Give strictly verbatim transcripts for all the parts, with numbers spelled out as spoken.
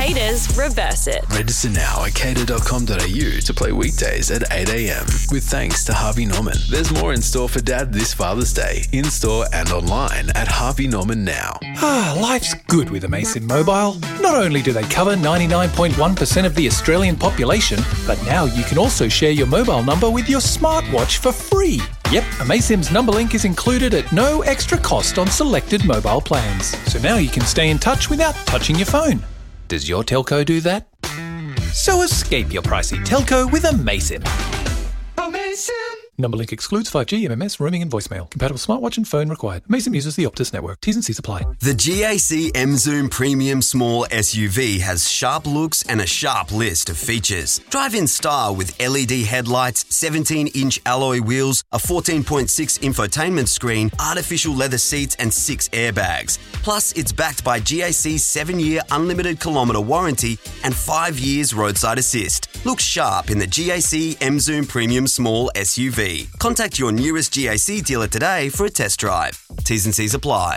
Cater's Reverse It. Register now at cater dot com dot a u to play weekdays at eight a.m. with thanks to Harvey Norman. There's more in store for Dad this Father's Day, in store and online at Harvey Norman now. Ah, life's good with Amasim Mobile. Not only do they cover ninety-nine point one percent of the Australian population, but now you can also share your mobile number with your smartwatch for free. Yep, Amasim's number link is included at no extra cost on selected mobile plans. So now you can stay in touch without touching your phone. Does your telco do that? So escape your pricey telco with Amasim. Amasim! Number link excludes five G, M M S, roaming and voicemail. Compatible smartwatch and phone required. Amasim uses the Optus network. T's and C's apply. The G A C M-Zoom Premium Small S U V has sharp looks and a sharp list of features. Drive in style with L E D headlights, seventeen-inch alloy wheels, a fourteen point six infotainment screen, artificial leather seats and six airbags. Plus, it's backed by G A C's seven-year unlimited kilometre warranty and five years roadside assist. Look sharp in the G A C M-Zoom Premium Small S U V. Contact your nearest G A C dealer today for a test drive. T's and C's apply.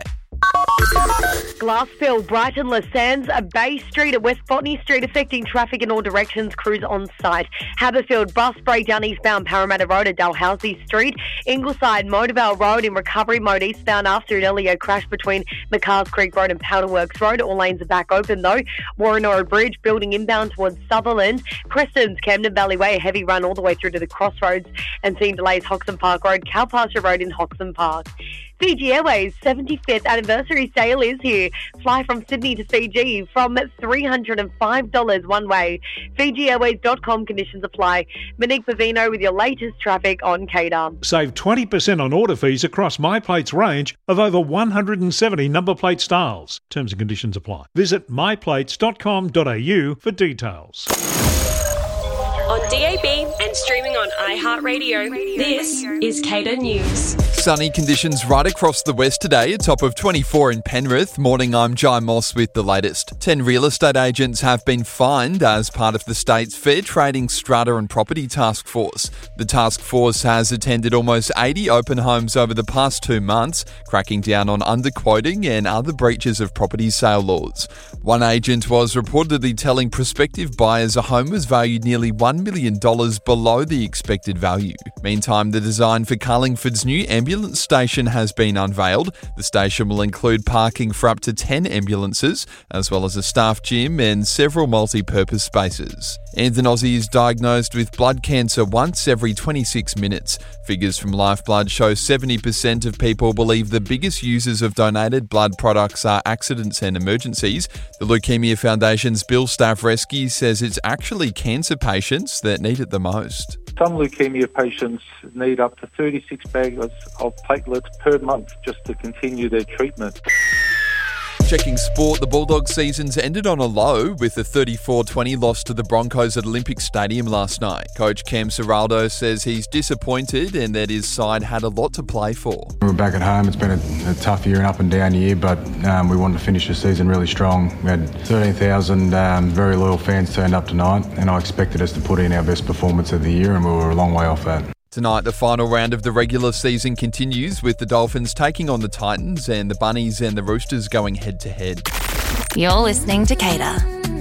Glassfield, Brighton, Les Sands, Bay Street at West Botany Street affecting traffic in all directions. Crews on site. Haberfield, bus breakdown eastbound Parramatta Road at Dalhousie Street. Ingleside, Motorvale Road in recovery mode eastbound after an earlier crash between McCarrs Creek Road and Powderworks Road. All lanes are back open though. Warrenora Bridge building inbound towards Sutherland. Preston's Camden Valley Way, a heavy run all the way through to the crossroads and seeing delays Hoxton Park Road, Cowpasture Road in Hoxton Park. Fiji Airways' seventy-fifth anniversary sale is here. Fly from Sydney to Fiji from three hundred five dollars one way. Fiji Airways dot com conditions apply. Monique Pavino with your latest traffic on Cater. Save twenty percent on order fees across MyPlate's range of over one hundred seventy number plate styles. Terms and conditions apply. Visit my plates dot com dot a u for details. On D A B and streaming on iHeartRadio, this is Cater News. Sunny conditions right across the west today, a top of twenty-four in Penrith. Morning, I'm Jai Moss with the latest. Ten real estate agents have been fined as part of the state's Fair Trading Strata and Property Task Force. The task force has attended almost eighty open homes over the past two months, cracking down on underquoting and other breaches of property sale laws. One agent was reportedly telling prospective buyers a home was valued nearly one million dollars below the expected value. Meantime, the design for Carlingford's new ambulance station has been unveiled. The station will include parking for up to ten ambulances, as well as a staff gym and several multi-purpose spaces. And an Aussie is diagnosed with blood cancer once every twenty-six minutes. Figures from Lifeblood show seventy percent of people believe the biggest users of donated blood products are accidents and emergencies. The Leukemia Foundation's Bill Stavreski says it's actually cancer patients that need it the most. Some leukemia patients need up to thirty-six bags of platelets per month just to continue their treatment. Checking sport, the Bulldogs seasons ended on a low with a thirty-four twenty loss to the Broncos at Olympic Stadium last night. Coach Cam Ciraldo says he's disappointed and that his side had a lot to play for. We're back at home. It's been a, a tough year and up and down year, but um, we wanted to finish the season really strong. We had thirteen thousand um, very loyal fans turned up tonight, and I expected us to put in our best performance of the year, and we were a long way off that. Tonight, the final round of the regular season continues with the Dolphins taking on the Titans and the Bunnies and the Roosters going head-to-head. You're listening to Cater.